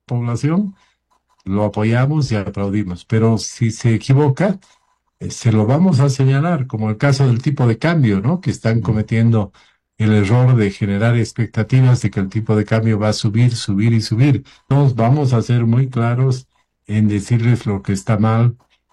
población, lo apoyamos y aplaudimos. Pero si se equivoca, se lo vamos a señalar, como el caso del tipo de cambio, ¿no? Que están cometiendo el error de generar expectativas de que el tipo de cambio va a subir, subir y subir. Nos vamos a ser muy claros en decirles lo que está mal